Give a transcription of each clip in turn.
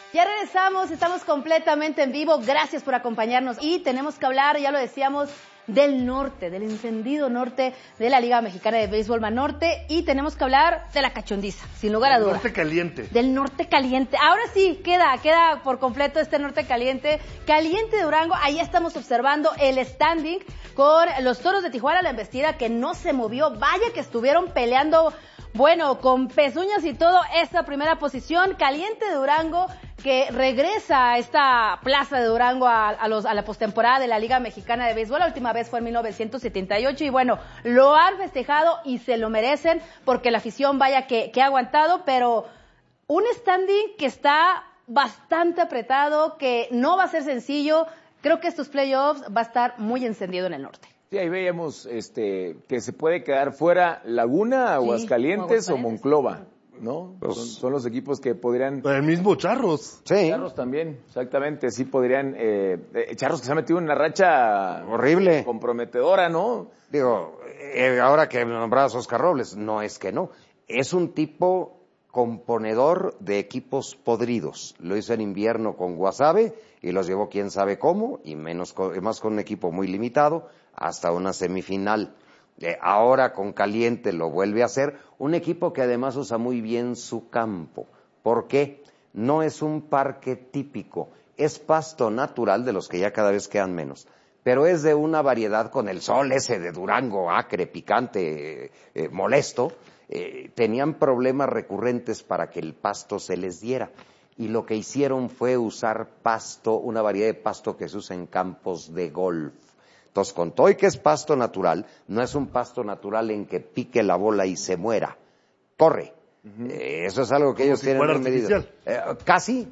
Ya regresamos, estamos completamente en vivo, gracias por acompañarnos y tenemos que hablar, ya lo decíamos, del norte, del encendido norte de la Liga Mexicana de Béisbol Banorte y tenemos que hablar de la cachondiza, sin lugar a dudas. Del norte caliente. Del norte caliente. Ahora sí, queda por completo este norte caliente. Caliente de Durango, ahí estamos observando el standing con los Toros de Tijuana, la embestida que no se movió, vaya que estuvieron peleando, bueno, con pezuñas y todo, esta primera posición. Caliente de Durango, que regresa a esta plaza de Durango a la postemporada de la Liga Mexicana de Béisbol. La última vez fue en 1978 y bueno, lo han festejado y se lo merecen porque la afición vaya que ha aguantado, pero un standing que está bastante apretado, que no va a ser sencillo. Creo que estos playoffs va a estar muy encendido en el norte. Sí, ahí veíamos que se puede quedar fuera Laguna, Aguascalientes o Monclova, ¿no? Son los equipos que podrían... El mismo Charros. Sí. Charros también, exactamente, sí podrían... Charros que se ha metido en una racha... horrible. Comprometedora, ¿no? Digo, ahora que nombrabas a Oscar Robles, no es que no. Es un tipo componedor de equipos podridos. Lo hizo en invierno con Guasave y los llevó quién sabe cómo, y más con un equipo muy limitado, hasta una semifinal. Ahora con Caliente lo vuelve a hacer, un equipo que además usa muy bien su campo. ¿Por qué? No es un parque típico, es pasto natural de los que ya cada vez quedan menos, pero es de una variedad con el sol ese de Durango, acre, picante, molesto. Tenían problemas recurrentes para que el pasto se les diera, y lo que hicieron fue usar pasto, una variedad de pasto que se usa en campos de golf. Entonces, con todo y que es pasto natural, no es un pasto natural en que pique la bola y se muera. Corre. Eso es algo que ellos tienen en medida. Casi.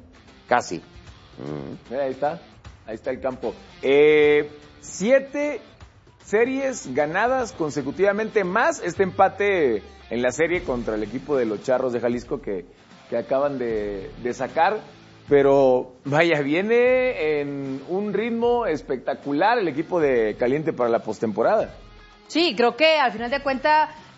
Ahí está el campo. 7 series ganadas consecutivamente, más este empate en la serie contra el equipo de los Charros de Jalisco que acaban de sacar. Pero vaya, viene en un ritmo espectacular el equipo de Caliente para la postemporada. Sí, creo que al final de cuentas